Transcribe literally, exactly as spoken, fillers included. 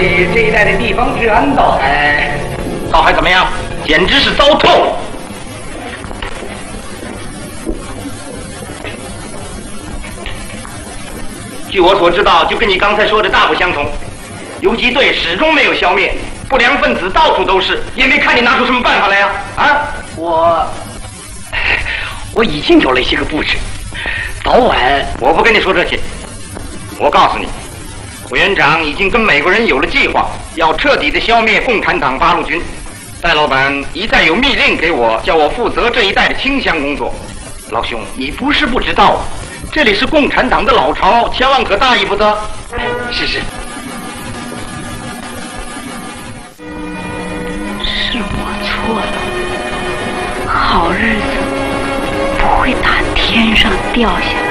以这一带的地方治安倒还倒还怎么样？简直是糟透了。据我所知道，就跟你刚才说的大不相同。游击队始终没有消灭，不良分子到处都是，也没看你拿出什么办法来呀！啊， 我我已经有了一些个布置，早晚我不跟你说这些。我告诉你，委员长已经跟美国人有了计划，要彻底的消灭共产党八路军。戴老板一再有密令给我，叫我负责这一带的清乡工作。老兄，你不是不知道，这里是共产党的老巢，千万可大意不得。 是是。 是我错了，好日子不会打天上掉下来。